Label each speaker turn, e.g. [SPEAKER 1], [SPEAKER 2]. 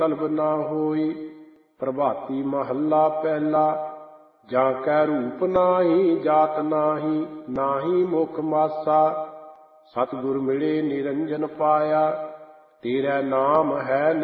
[SPEAKER 1] ਤਲਬ ਨਾ ਹੋਈ। ਪ੍ਰਭਾਤੀ ਮਹੱਲਾ ਪਹਿਲਾ। ਜਾਂ ਕੈ ਰੂਪ ਨਾਹੀ ਜਾਤ ਨਾਹੀ, ਨਾਹੀ ਮੁਖ ਮਾਸਾ। ਸਤਿਗੁਰ ਮਿਲੇ ਨਿਰੰਜਨ ਪਾਇਆ, ਤੇਰਾ ਨਾਮ ਹੈ